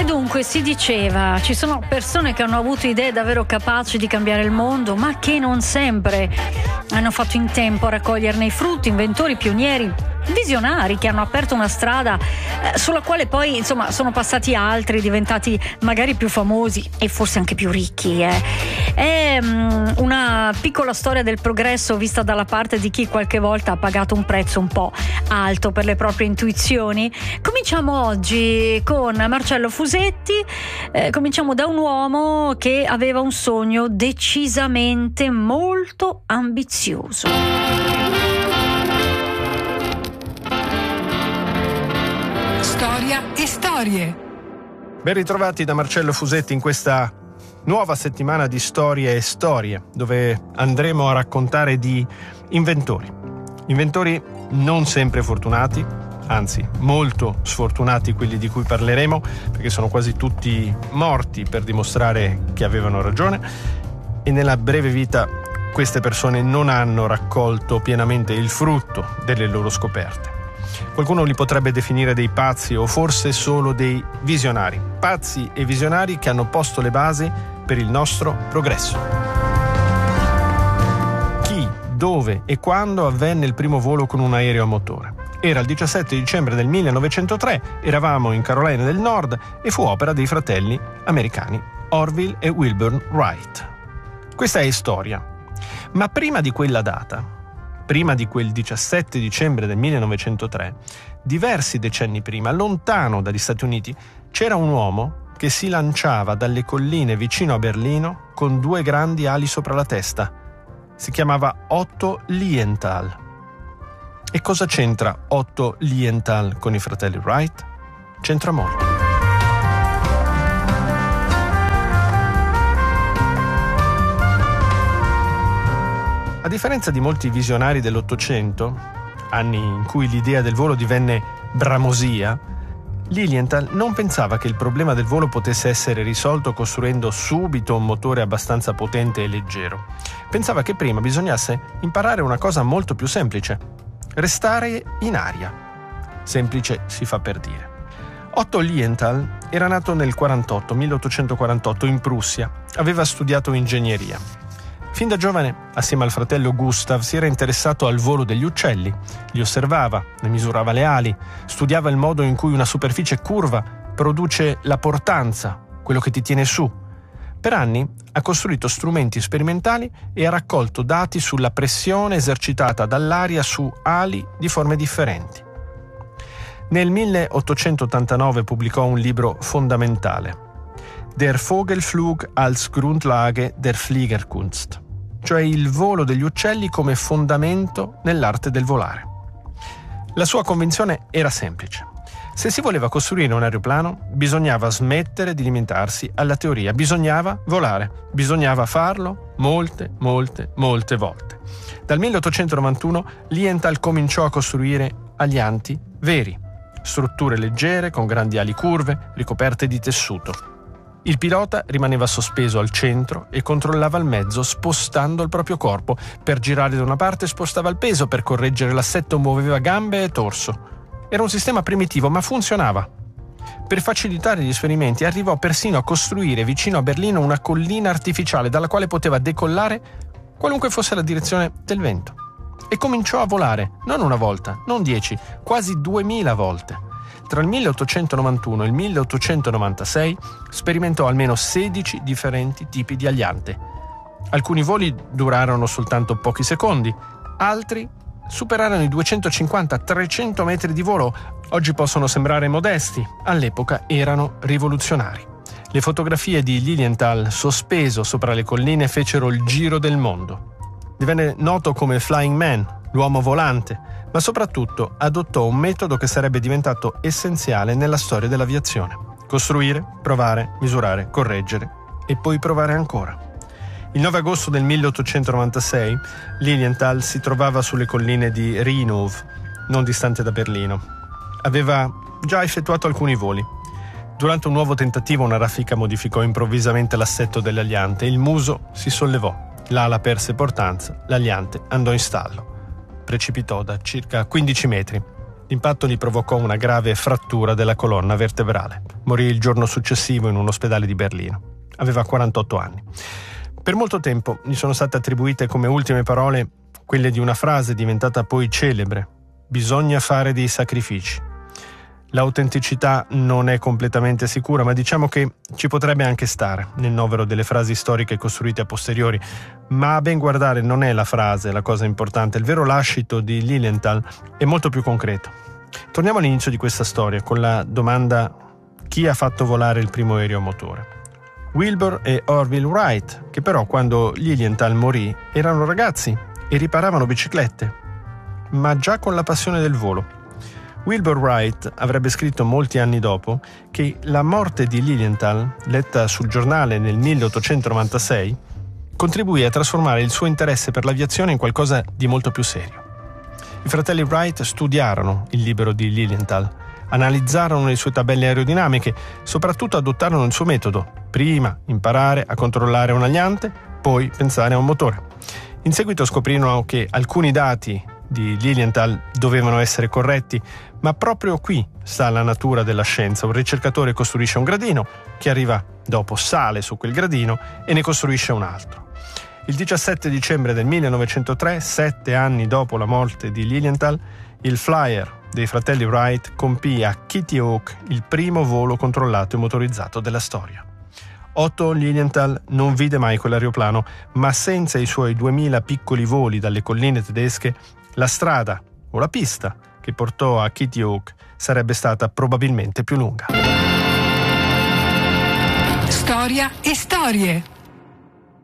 E dunque si diceva, ci sono persone che hanno avuto idee davvero capaci di cambiare il mondo, ma che non sempre hanno fatto in tempo a raccoglierne i frutti, inventori, pionieri, visionari che hanno aperto una strada sulla quale poi insomma sono passati altri, diventati magari più famosi e forse anche più ricchi. È una piccola storia del progresso vista dalla parte di chi qualche volta ha pagato un prezzo un po' alto per le proprie intuizioni. Cominciamo oggi con Marcello Fusetti, cominciamo da un uomo che aveva un sogno decisamente molto ambizioso. Storia e storie. Ben ritrovati da Marcello Fusetti in questa nuova settimana di Storie e Storie, dove andremo a raccontare di inventori. Inventori non sempre fortunati, anzi molto sfortunati quelli di cui parleremo, perché sono quasi tutti morti per dimostrare che avevano ragione, e nella breve vita queste persone non hanno raccolto pienamente il frutto delle loro scoperte. Qualcuno li potrebbe definire dei pazzi o forse solo dei visionari. Pazzi e visionari che hanno posto le basi per il nostro progresso. Chi, dove e quando avvenne il primo volo con un aereo a motore? Era il 17 dicembre del 1903, eravamo in Carolina del Nord e fu opera dei fratelli americani Orville e Wilbur Wright. Questa è storia. Ma prima di quella data, prima di quel 17 dicembre del 1903, diversi decenni prima, lontano dagli Stati Uniti, c'era un uomo che si lanciava dalle colline vicino a Berlino con due grandi ali sopra la testa. Si chiamava Otto Lilienthal. E cosa c'entra Otto Lilienthal con i fratelli Wright? C'entra molto. A differenza di molti visionari dell'Ottocento, anni in cui l'idea del volo divenne bramosia, Lilienthal non pensava che il problema del volo potesse essere risolto costruendo subito un motore abbastanza potente e leggero. Pensava che prima bisognasse imparare una cosa molto più semplice: restare in aria. Semplice si fa per dire. Otto Lilienthal era nato nel 1848, in Prussia. Aveva studiato ingegneria. Fin da giovane, assieme al fratello Gustav, si era interessato al volo degli uccelli. Li osservava, ne misurava le ali, studiava il modo in cui una superficie curva produce la portanza, quello che ti tiene su. Per anni ha costruito strumenti sperimentali e ha raccolto dati sulla pressione esercitata dall'aria su ali di forme differenti. Nel 1889 pubblicò un libro fondamentale, Der Vogelflug als Grundlage der Fliegerkunst, cioè il volo degli uccelli come fondamento nell'arte del volare. La sua convinzione era semplice. Se si voleva costruire un aeroplano, bisognava smettere di limitarsi alla teoria, bisognava volare, bisognava farlo molte volte. Dal 1891 Lilienthal cominciò a costruire alianti veri, strutture leggere con grandi ali curve ricoperte di tessuto. Il pilota rimaneva sospeso al centro e controllava il mezzo spostando il proprio corpo. Per girare da una parte spostava il peso, per correggere l'assetto muoveva gambe e torso. Era un sistema primitivo, ma funzionava. Per facilitare gli esperimenti arrivò persino a costruire vicino a Berlino una collina artificiale dalla quale poteva decollare qualunque fosse la direzione del vento. E cominciò a volare, non una volta, non 10, quasi 2000 volte. Tra il 1891 e il 1896 sperimentò almeno 16 differenti tipi di aliante. Alcuni voli durarono soltanto pochi secondi, altri superarono i 250-300 metri di volo. Oggi possono sembrare modesti, all'epoca erano rivoluzionari. Le fotografie di Lilienthal sospeso sopra le colline fecero il giro del mondo. Divenne noto come Flying Man, l'uomo volante, ma soprattutto adottò un metodo che sarebbe diventato essenziale nella storia dell'aviazione: costruire, provare, misurare, correggere e poi provare ancora. Il 9 agosto del 1896 Lilienthal si trovava sulle colline di Rhinow, non distante da Berlino. Aveva già effettuato alcuni voli. Durante un nuovo tentativo una raffica modificò improvvisamente l'assetto dell'aliante, il muso si sollevò, l'ala perse portanza, l'aliante andò in stallo. Precipitò da circa 15 metri L'impatto gli provocò una grave frattura della colonna vertebrale. Morì il giorno successivo in un ospedale di Berlino. Aveva 48 anni. Per molto tempo gli sono state attribuite come ultime parole quelle di una frase diventata poi celebre: bisogna fare dei sacrifici. L'autenticità non è completamente sicura, ma diciamo che ci potrebbe anche stare nel novero delle frasi storiche costruite a posteriori. Ma a ben guardare non è la frase la cosa importante, il vero lascito di Lilienthal è molto più concreto. Torniamo all'inizio di questa storia con la domanda: chi ha fatto volare il primo aereo a motore? Wilbur e Orville Wright, che però quando Lilienthal morì erano ragazzi e riparavano biciclette, ma già con la passione del volo. Wilbur Wright avrebbe scritto molti anni dopo che la morte di Lilienthal, letta sul giornale nel 1896, contribuì a trasformare il suo interesse per l'aviazione in qualcosa di molto più serio. I fratelli Wright studiarono il libro di Lilienthal, analizzarono le sue tabelle aerodinamiche, soprattutto adottarono il suo metodo: prima imparare a controllare un aliante, poi pensare a un motore. In seguito scoprirono che alcuni dati di Lilienthal dovevano essere corretti, ma proprio qui sta la natura della scienza. Un ricercatore costruisce un gradino, chi arriva dopo sale su quel gradino e ne costruisce un altro. Il 17 dicembre del 1903, 7 anni dopo la morte di Lilienthal, il Flyer dei fratelli Wright compì a Kitty Hawk il primo volo controllato e motorizzato della storia. Otto Lilienthal non vide mai quell'aeroplano, ma senza i suoi 2000 piccoli voli dalle colline tedesche, la strada o la pista che portò a Kitty Hawk sarebbe stata probabilmente più lunga. Storia e storie.